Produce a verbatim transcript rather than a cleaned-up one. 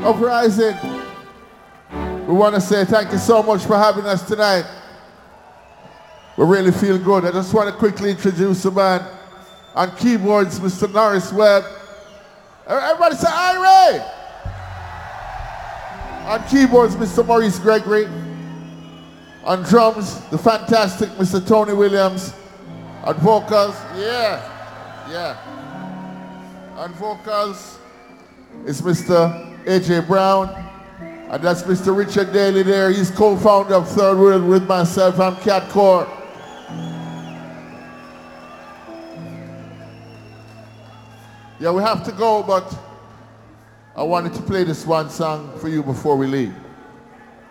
Uprising. We want to say thank you so much for having us tonight. We really feel good. I just want to quickly introduce the man. On keyboards, Mister Norris Webb. Everybody say Irie! On keyboards, Mister Maurice Gregory. On drums, the fantastic Mister Tony Williams. On vocals, yeah, yeah. On vocals, it's Mister A J Brown. And that's Mister Richard Daly there. He's co-founder of Third World with myself. I'm Cat Core. Yeah, we have to go, but I wanted to play this one song for you before we leave.